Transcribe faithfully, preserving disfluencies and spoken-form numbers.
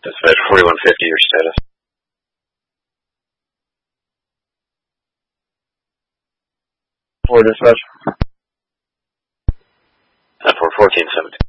Dispatch forty-one fifty, your status. For dispatch. Uh, for fourteen seventy.